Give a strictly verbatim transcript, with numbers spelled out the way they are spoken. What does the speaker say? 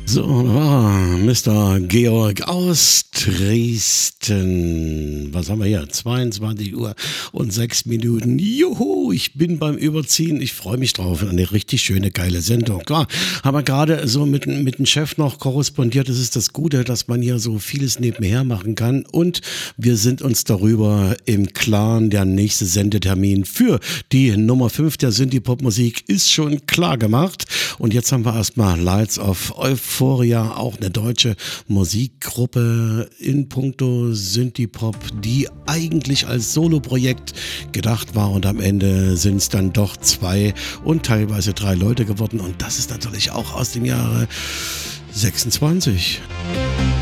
So, da war er, Mister Georg aus Dresden. Was haben wir hier? zweiundzwanzig Uhr und sechs Minuten. Juhu, ich bin beim Überziehen. Ich freue mich drauf. Eine richtig schöne, geile Sendung. Klar, haben wir gerade so mit, mit dem Chef noch korrespondiert. Das ist das Gute, dass man hier so vieles nebenher machen kann. Und wir sind uns darüber im Klaren. Der nächste Sendetermin für die Nummer fünf der Synthie-Pop-Musik ist schon klar gemacht. Und jetzt haben wir erstmal Lights of Euphoria, auch eine deutsche Musikgruppe in puncto Synthie-Pop, die eigentlich als Soloprojekt gedacht war und am Ende sind es dann doch zwei und teilweise drei Leute geworden und das ist natürlich auch aus dem Jahre sechsundzwanzig.